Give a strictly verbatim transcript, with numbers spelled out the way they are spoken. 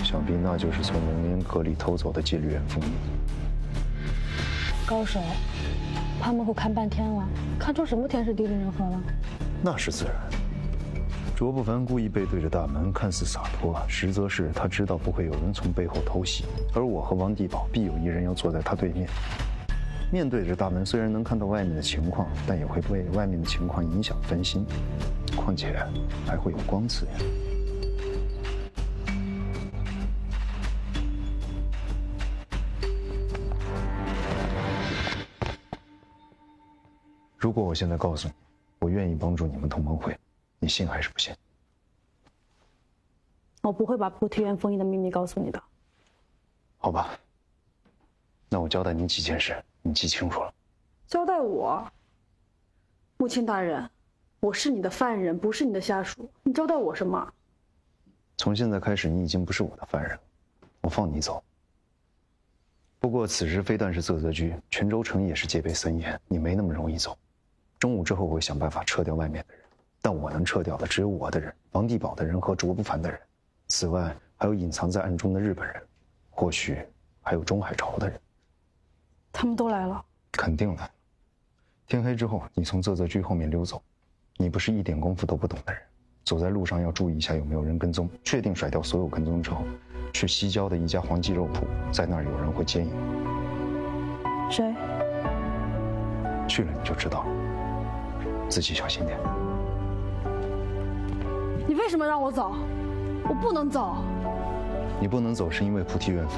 想必那就是从龙烟阁里偷走的戒律元封印。 高手，怕门口看半天了，看出什么天时地利人和了？ 那是自然。卓不凡故意背对着大门，看似洒脱，实则是他知道不会有人从背后偷袭，而我和王地宝必有一人要坐在他对面。面对着大门，虽然能看到外面的情况，但也会被外面的情况影响分心，况且还会有光刺眼。如果我现在告诉你，我愿意帮助你们同盟会，你信还是不信？ 我不会把菩提园封印的秘密告诉你的。 好吧，那我交代你几件事，你记清楚了。 交代我？母亲大人，我是你的犯人，不是你的下属，你交代我什么？ 从现在开始，你已经不是我的犯人了，我放你走。不过此时非但是啧啧居，泉州城也是戒备森严，你没那么容易走。中午之后我会想办法撤掉外面的人，但我能撤掉的只有我的人、王地宝的人和卓不凡的人。此外，还有隐藏在暗中的日本人，或许还有中海朝的人。 他们都来了？ 肯定来了。天黑之后，你从啧啧居后面溜走。你不是一点功夫都不懂的人，走在路上要注意一下有没有人跟踪。确定甩掉所有跟踪之后，去西郊的一家黄鸡肉铺，在那儿有人会接应。 谁？ 去了你就知道了，自己小心点。 你为什么让我走？我不能走。 你不能走是因为菩提园封